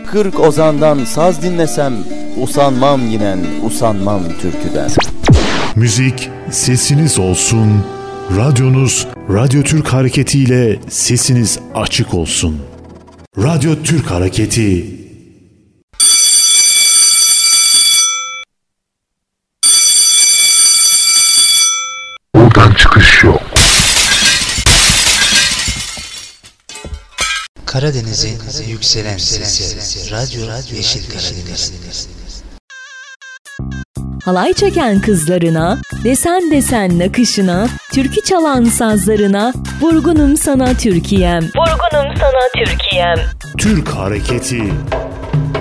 40 ozandan saz dinlesem, usanmam yinen, usanmam türküden. Müzik sesiniz olsun, radyonuz Radyo Türk Hareketi ile sesiniz açık olsun. Radyo Türk Hareketi. Buradan çıkış yok. Karadeniz'in yükselen sesi, Radyo Yeşil Karadeniz. Halay çeken kızlarına, desen desen nakışına, türkü çalan sazlarına, vurgunum sana Türkiye'm. Vurgunum sana Türkiye'm. Türk Hareketi.